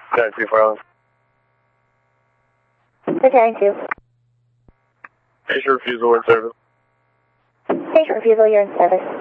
Taxi 4 Preparing to. Station refusal, we're in service. Station refusal, you're in service.